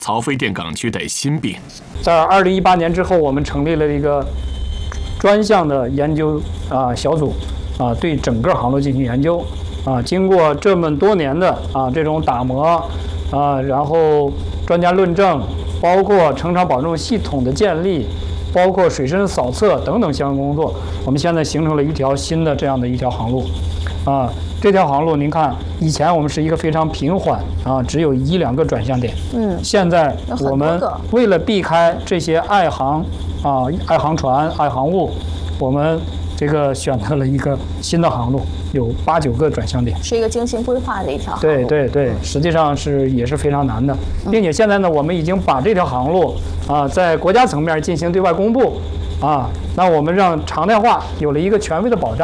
曹妃甸港区的心病。 在2018年之后，我们成立了一个专项的研究小组对整个航路进行研究经过这么多年的这种打磨然后专家论证，包括乘船保证系统的建立，包括水深扫测等等相关工作，我们现在形成了一条新的这样的一条航路这条航路您看，以前我们是一个非常平缓只有1-2个转向点。现在我们为了避开这些爱航船、爱航物，我们这个选择了一个新的航路，有8-9个转向点， 是一个精心规划的一条航路。对，实际上也是非常难的，并且现在呢，我们已经把这条航路在国家层面进行对外公布那我们让常态化有了一个权威的保障。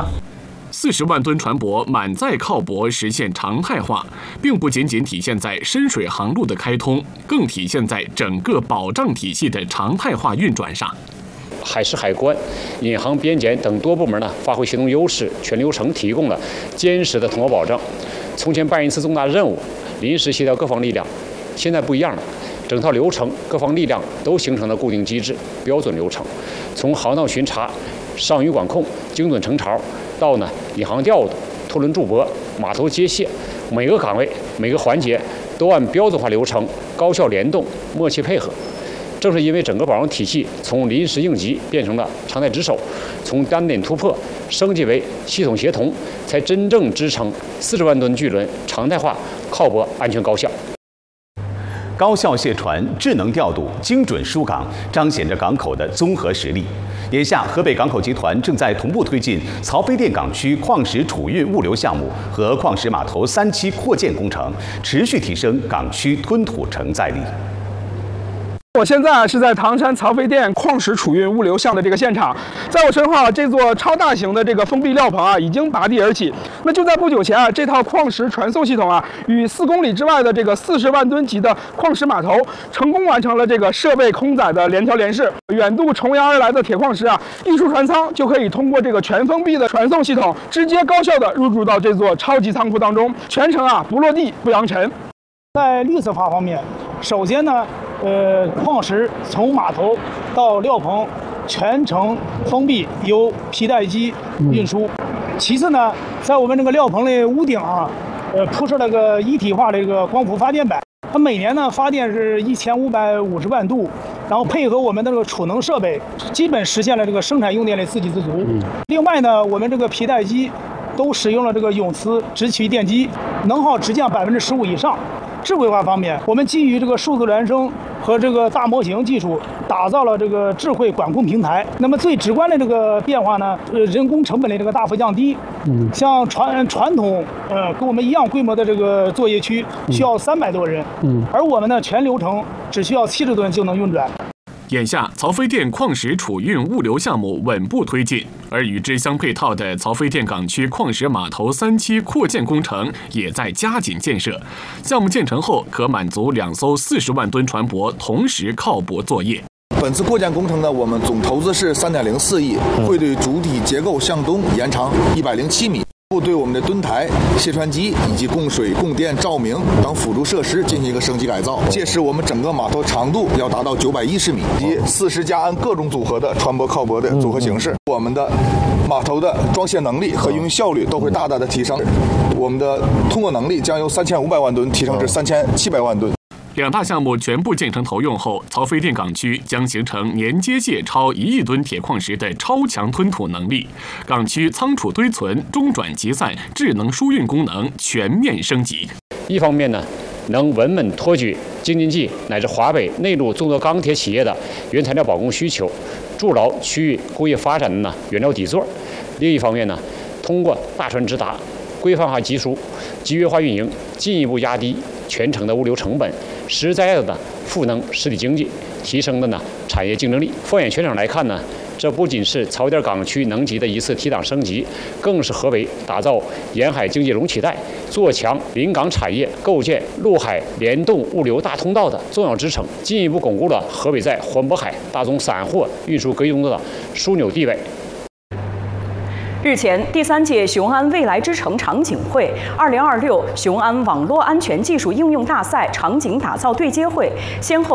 40万吨船舶满载靠泊实现常态化，并不仅仅体现在深水航路的开通，更体现在整个保障体系的常态化运转上。 海事海关、银行、边检等多部门呢，发挥协同优势，全流程提供了坚实的通航保障。从前办一次重大任务，临时协调各方力量，现在不一样了。整套流程、各方力量都形成了固定机制、标准流程。从航道巡查、上鱼管控、精准成潮，到引航调度、拖轮驻泊、码头接卸，每个岗位、每个环节都按标准化流程高效联动、默契配合。正是因为整个保障体系从临时应急变成了常态值守，从单点突破升级为系统协同，才真正支撑40万吨巨轮常态化靠泊安全高效。 高效卸船、智能调度、精准疏港，彰显着港口的综合实力。眼下，河北港口集团正在同步推进曹妃甸港区矿石储运物流项目和矿石码头3期扩建工程，持续提升港区吞吐承载力。 我现在是在唐山曹妃甸矿石储运物流项的这个现场，在我身后这座超大型的这个封闭料棚已经拔地而起。那就在不久前这套矿石传送系统与4公里之外的这个40万吨级的矿石码头成功完成了这个设备空载的联调联试。远渡重洋而来的铁矿石运输船舱就可以通过这个全封闭的传送系统，直接高效的入驻到这座超级仓库当中，全程不落地不扬尘。 在绿色化方面，首先呢，矿石从码头到料棚全程封闭，由皮带机运输。其次呢，在我们这个料棚的屋顶铺设了个一体化的这个光伏发电板，它每年呢发电是1550万度，然后配合我们的这个储能设备，基本实现了这个生产用电的自给自足。另外呢，我们这个皮带机都使用了这个永磁直驱电机，能耗直降15%以上。智慧化方面，我们基于这个数字孪生和这个大模型技术，打造了这个智慧管控平台。那么最直观的这个变化呢，人工成本的这个大幅降低。像传统跟我们一样规模的这个作业区需要300多人，而我们呢全流程只需要70吨就能运转。 眼下，曹妃甸矿石储运物流项目稳步推进，而与之相配套的曹妃甸港区矿石码头3期扩建工程也在加紧建设。项目建成后，可满足2艘40万吨船舶同时靠泊作业。 本次扩建工程呢，我们总投资是3.04亿，会对主体结构向东延长107米。对我们的墩台、卸船机以及供水、供电、照明等辅助设施进行一个升级改造，届时我们整个码头长度要达到910米，以及40架岸各种组合的船舶靠泊的组合形式。我们的码头的装卸能力和营运效率都会大大的提升，我们的通过能力将由3500万吨提升至3700万吨。 2大项目全部建成投用后，曹妃甸港区将形成年接卸超1亿吨铁矿石的超强吞吐能力，港区仓储堆存、中转集散、智能输运功能全面升级。 一方面呢，能稳稳托举京津冀乃至华北内陆众多钢铁企业的原材料保供需求，筑牢区域工业发展的原料底座；另一方面呢，通过大船直达、规范化集输、集约化运营，进一步压低全程的物流成本，实在的赋能实体经济，提升的产业竞争力。放眼全省来看呢，这不仅是曹妃甸港区能级的一次提档升级，更是河北打造沿海经济容器带、做强临港产业、构建陆海联动物流大通道的重要支撑，进一步巩固了河北在环渤海大宗散货运输格局中的枢纽地位。 日前，第3届雄安未来之城场景会、2026雄安网络安全技术应用大赛场景打造对接会先后